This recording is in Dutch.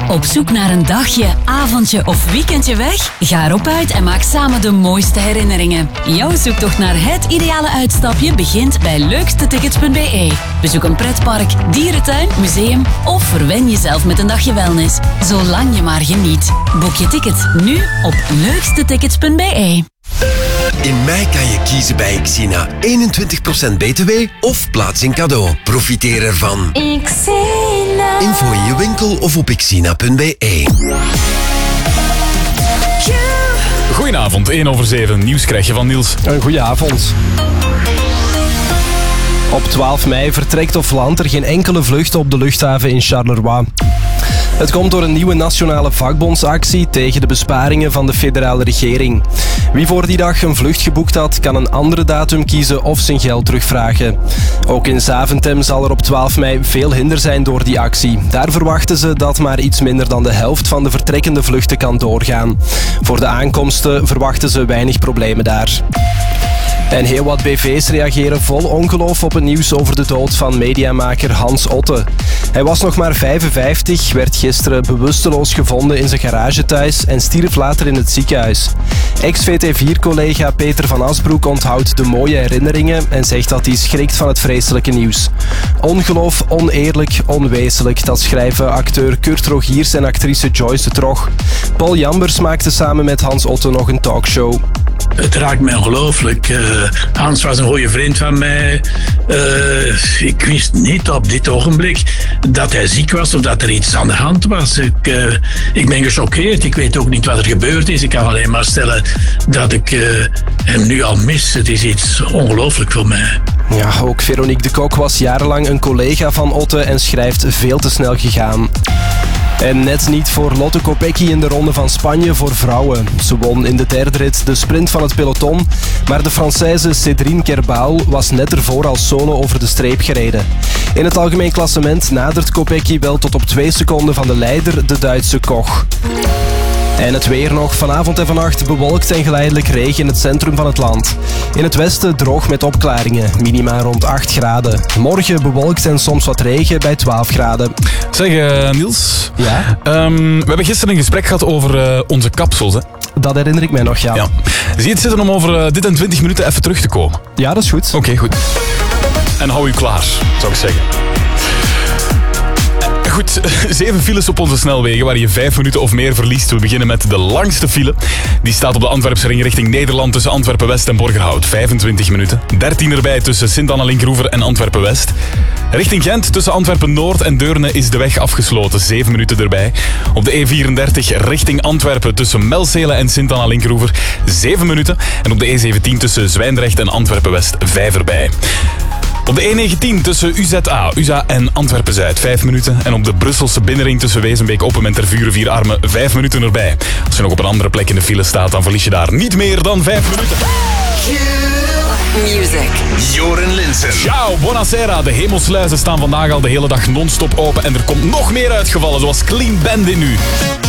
Op zoek naar een dagje, avondje of weekendje weg? Ga erop uit en maak samen de mooiste herinneringen. Jouw zoektocht naar het ideale uitstapje begint bij leukstetickets.be. Bezoek een pretpark, dierentuin, museum of verwen jezelf met een dagje wellness. Zolang je maar geniet. Boek je ticket nu op leukstetickets.be. In mei kan je kiezen bij Xina. 21% BTW of plaats in cadeau. Profiteer ervan. Xina. Info in je winkel of op xina.be. Goedenavond, 1:07. Nieuws krijg je van Niels. Een goeie avond. Op 12 mei vertrekt of landt er geen enkele vlucht op de luchthaven in Charleroi. Het komt door een nieuwe nationale vakbondsactie tegen de besparingen van de federale regering. Wie voor die dag een vlucht geboekt had, kan een andere datum kiezen of zijn geld terugvragen. Ook in Zaventem zal er op 12 mei veel hinder zijn door die actie. Daar verwachten ze dat maar iets minder dan de helft van de vertrekkende vluchten kan doorgaan. Voor de aankomsten verwachten ze weinig problemen daar. En heel wat BV's reageren vol ongeloof op het nieuws over de dood van mediamaker Hans Otte. Hij was nog maar 55, werd gisteren bewusteloos gevonden in zijn garage thuis en stierf later in het ziekenhuis. Ex-VT4-collega Peter van Asbroek onthoudt de mooie herinneringen en zegt dat hij schrikt van het vreselijke nieuws. Ongeloof, oneerlijk, onwezenlijk, dat schrijven acteur Kurt Rogiers en actrice Joyce de Trog. Paul Jambers maakte samen met Hans Otte nog een talkshow. Het raakt mij ongelooflijk. Hans was een goede vriend van mij. Ik wist niet op dit ogenblik dat hij ziek was of dat er iets aan de hand was. Ik ben gechoqueerd. Ik weet ook niet wat er gebeurd is. Ik kan alleen maar stellen dat ik hem nu al mis. Het is iets ongelooflijk voor mij. Ja, ook Veronique de Kok was jarenlang een collega van Otte en schrijft veel te snel gegaan. En net niet voor Lotte Kopecky in de Ronde van Spanje voor vrouwen. Ze won in de derde rit de sprint van het peloton, maar de Française Cédrine Kerbal was net ervoor als solo over de streep gereden. In het algemeen klassement nadert Kopecky wel tot op 2 seconden van de leider, de Duitse Koch. En het weer nog. Vanavond en vannacht bewolkt en geleidelijk regen in het centrum van het land. In het westen droog met opklaringen. Minima rond 8 graden. Morgen bewolkt en soms wat regen bij 12 graden. Zeg, Niels. Ja? We hebben gisteren een gesprek gehad over onze kapsels, hè? Dat herinner ik mij nog, ja. Zie je het zitten om over dit en 20 minuten even terug te komen? Ja, dat is goed. Oké, goed. En hou u klaar, zou ik zeggen. Goed, 7 files op onze snelwegen waar je 5 minuten of meer verliest. We beginnen met de langste file. Die staat op de Antwerpse ring richting Nederland tussen Antwerpen-West en Borgerhout. 25 minuten. 13 erbij tussen Sint-Anna-Linkroever en Antwerpen-West. Richting Gent tussen Antwerpen-Noord en Deurne is de weg afgesloten. 7 minuten erbij. Op de E34 richting Antwerpen tussen Melzele en Sint-Anna-Linkroever. 7 minuten. En op de E17 tussen Zwijndrecht en Antwerpen-West 5 erbij. Op de E19 tussen USA en Antwerpen-Zuid 5 minuten. En op de Brusselse binnenring tussen Wezenbeek-Open en Tervuren-Vierarmen 5 minuten erbij. Als je nog op een andere plek in de file staat, dan verlies je daar niet meer dan 5 minuten. Music. Joren Linsen. Ciao, buonasera. De hemelsluizen staan vandaag al de hele dag non-stop open. En er komt nog meer uitgevallen, zoals Clean Bandit nu.